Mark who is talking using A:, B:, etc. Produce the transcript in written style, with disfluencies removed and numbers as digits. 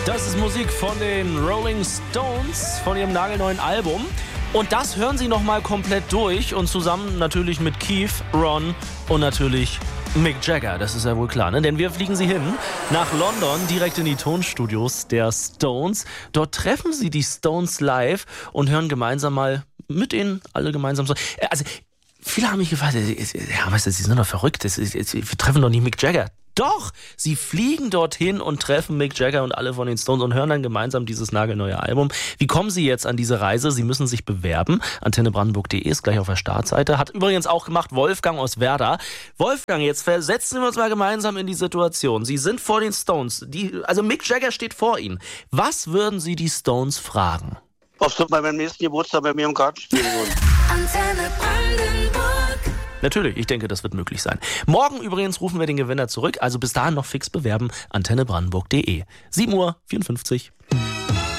A: Das ist Musik von den Rolling Stones, von ihrem nagelneuen Album. Und das hören Sie nochmal komplett durch und zusammen natürlich mit Keith, Ron und natürlich Mick Jagger, das ist ja wohl klar, ne? Denn wir fliegen Sie hin nach London, direkt in die Tonstudios der Stones. Dort treffen Sie die Stones live und hören gemeinsam mal mit ihnen alle gemeinsam so. Also, viele haben mich gefragt, ja, weißt du, Sie sind doch verrückt, wir treffen doch nicht Mick Jagger. Doch, sie fliegen dorthin und treffen Mick Jagger und alle von den Stones und hören dann gemeinsam dieses nagelneue Album. Wie kommen Sie jetzt an diese Reise? Sie müssen sich bewerben. AntenneBrandenburg.de ist gleich auf der Startseite. Hat übrigens auch gemacht Wolfgang aus Werder. Wolfgang, jetzt versetzen wir uns mal gemeinsam in die Situation. Sie sind vor den Stones. Also Mick Jagger steht vor Ihnen. Was würden Sie die Stones fragen?
B: Ob sie bei meinem nächsten Geburtstag bei mir im Garten spielen wollen.
C: Antenne Brandenburg.
A: Natürlich, ich denke, das wird möglich sein. Morgen übrigens rufen wir den Gewinner zurück, also bis dahin noch fix bewerben, antennebrandenburg.de. 7:54 Uhr.